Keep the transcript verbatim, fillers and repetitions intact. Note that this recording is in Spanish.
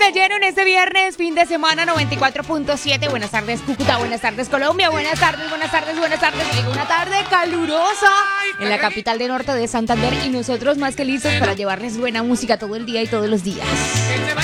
de lleno en este viernes, fin de semana noventa y cuatro punto siete. Buenas tardes, Cúcuta. Buenas tardes, Colombia. Buenas tardes, buenas tardes, buenas tardes. Llegó una tarde calurosa en la capital de norte de Santander y nosotros más que listos para llevarles buena música todo el día y todos los días.